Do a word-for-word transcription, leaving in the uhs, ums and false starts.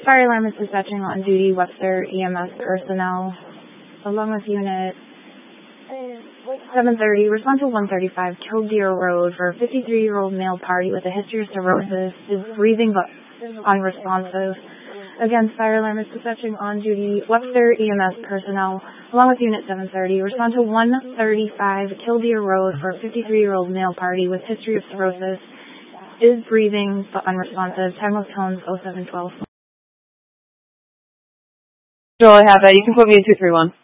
Fire alarm is dispatching on duty Webster E M S personnel, along with unit seven thirty, respond to one thirty-five, Killdeer Road for a fifty-three-year-old male party with a history of cirrhosis, is breathing but unresponsive. Again, fire alarm is dispatching on duty Webster E M S personnel, along with unit seven thirty, respond to one thirty-five, Killdeer Road for a fifty-three-year-old male party with history of cirrhosis, is breathing but unresponsive. Time of tones oh seven twelve. Joel, I have that. You can put me in two three one.